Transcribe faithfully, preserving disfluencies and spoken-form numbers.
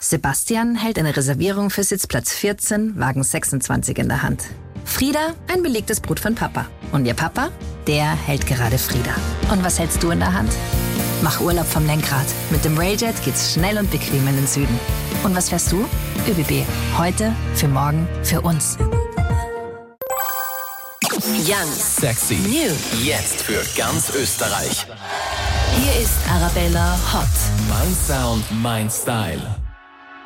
Sebastian hält eine Reservierung für Sitzplatz vierzehn, Wagen sechsundzwanzig in der Hand. Frieda, ein belegtes Brot von Papa. Und ihr Papa, der hält gerade Frieda. Und was hältst du in der Hand? Mach Urlaub vom Lenkrad. Mit dem Railjet geht's schnell und bequem in den Süden. Und was fährst du? ÖBB. Heute, für morgen, für uns. Young, Sexy, New. jetzt für ganz Österreich. Hier ist Arabella Hot. Mein Sound, mein Style.